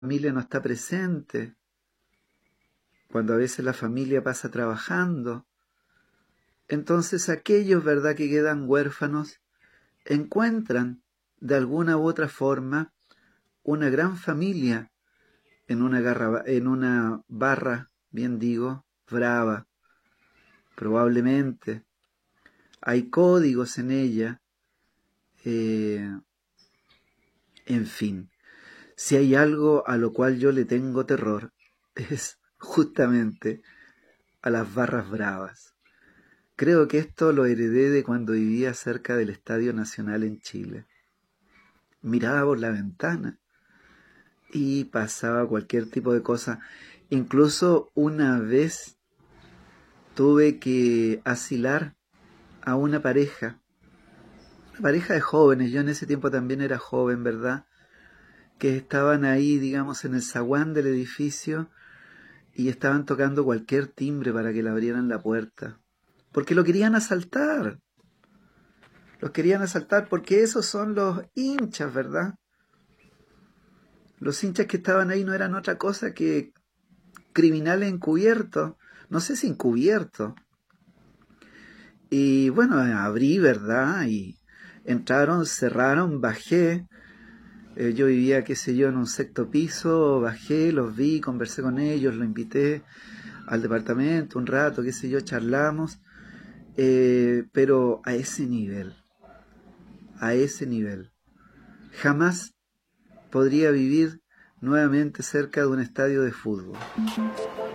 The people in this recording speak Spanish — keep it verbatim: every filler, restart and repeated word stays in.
familia no está presente, cuando a veces la familia pasa trabajando. Entonces aquellos, ¿verdad?, que quedan huérfanos, encuentran de alguna u otra forma una gran familia en una, garra, en una barra, bien digo, brava. Probablemente hay códigos en ella. Eh, en fin, si hay algo a lo cual yo le tengo terror, es justamente a las barras bravas. Creo que esto lo heredé de cuando vivía cerca del Estadio Nacional en Chile. Miraba por la ventana y pasaba cualquier tipo de cosa. Incluso una vez tuve que asilar a una pareja, una pareja de jóvenes, yo en ese tiempo también era joven, ¿verdad?, que estaban ahí, digamos, en el zaguán del edificio y estaban tocando cualquier timbre para que le abrieran la puerta, porque lo querían asaltar. Los querían asaltar porque esos son los hinchas, ¿verdad? Los hinchas que estaban ahí no eran otra cosa que criminales encubiertos, no sé si encubiertos. Y bueno, abrí, ¿verdad? Y entraron, cerraron, bajé. Eh, yo vivía, qué sé yo, en un sexto piso, bajé, los vi, conversé con ellos, los invité al departamento un rato, qué sé yo, charlamos. Eh, pero a ese nivel, a ese nivel. Jamás podría vivir nuevamente cerca de un estadio de fútbol.